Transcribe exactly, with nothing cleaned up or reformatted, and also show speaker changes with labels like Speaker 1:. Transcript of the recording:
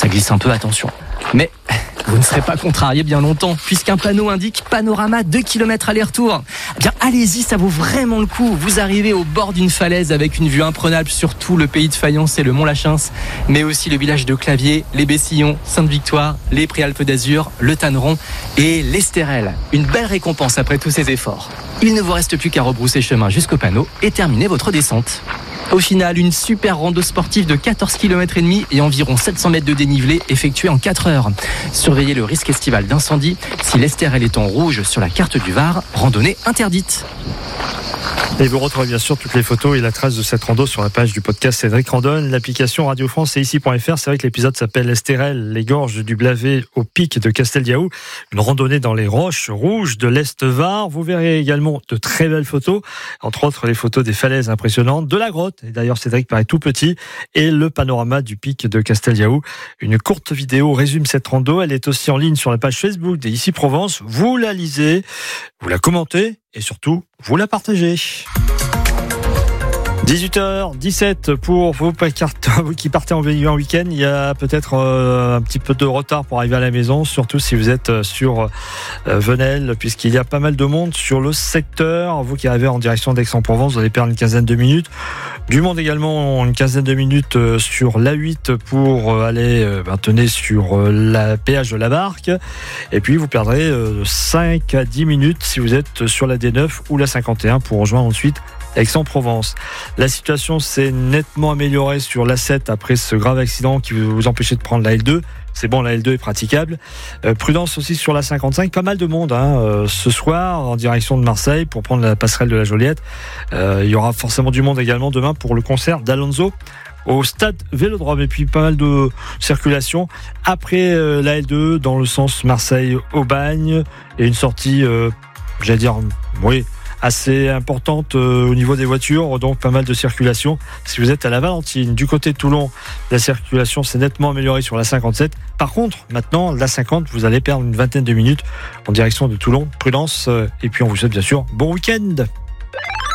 Speaker 1: ça glisse un peu, attention. Mais vous ne serez pas contrarié bien longtemps, puisqu'un panneau indique panorama deux kilomètres aller-retour. Eh bien, allez-y, ça vaut vraiment le coup. Vous arrivez au bord d'une falaise avec une vue imprenable sur tout le pays de Fayence et le Mont-Lachins, mais aussi le village de Clavier, les Bessillons, Sainte-Victoire, les Préalpes d'Azur, le Tanneron et l'Estérel. Une belle récompense après tous ces efforts. Il ne vous reste plus qu'à rebrousser chemin jusqu'au panneau et terminer votre descente. Au final, une super rando sportive de quatorze kilomètres et demi et environ sept cents mètres de dénivelé effectuée en quatre heures. Surveillez le risque estival d'incendie. Si l'Estérel est en rouge sur la carte du Var, randonnée interdite.
Speaker 2: Et vous retrouvez bien sûr toutes les photos et la trace de cette rando sur la page du podcast Cédric Randonne, l'application Radio France et ici point F R. C'est vrai que l'épisode s'appelle Estérel, les gorges du Blavet au pic de Casteldiaou. Une randonnée dans les roches rouges de l'Est-Var. Vous verrez également de très belles photos, entre autres les photos des falaises impressionnantes, de la grotte. Et d'ailleurs, Cédric paraît tout petit, et le panorama du pic de Casteldiaou. Une courte vidéo résume cette rando. Elle est aussi en ligne sur la page Facebook des Ici Provence. Vous la lisez, vous la commentez et surtout, vous la partagez. dix-huit heures dix-sept pour vous qui partez en week-end. Il y a peut-être un petit peu de retard pour arriver à la maison, surtout si vous êtes sur Venelle, puisqu'il y a pas mal de monde sur le secteur. Vous qui arrivez en direction d'Aix-en-Provence, vous allez perdre une quinzaine de minutes. Du monde également, une quinzaine de minutes sur l'A huit pour aller ben, tenez sur la péage de la Barque. Et puis vous perdrez cinq à dix minutes si vous êtes sur la D neuf ou la cinquante et un pour rejoindre ensuite Aix-en-Provence. La situation s'est nettement améliorée sur l'A sept après ce grave accident qui vous empêchait de prendre la L deux. C'est bon, la L deux est praticable. Euh, prudence aussi sur la cinquante-cinq. Pas mal de monde hein, euh, ce soir en direction de Marseille pour prendre la passerelle de la Joliette. Euh, il y aura forcément du monde également demain pour le concert d'Alonso au stade Vélodrome. Et puis pas mal de circulation après euh, la L deux dans le sens Marseille-Aubagne. Et une sortie, euh, j'allais dire, oui, assez importante euh, au niveau des voitures, donc pas mal de circulation. Si vous êtes à la Valentine, du côté de Toulon, la circulation s'est nettement améliorée sur la cinquante-sept. Par contre, maintenant, la cinquante, vous allez perdre une vingtaine de minutes en direction de Toulon. Prudence, euh, et puis on vous souhaite bien sûr bon week-end.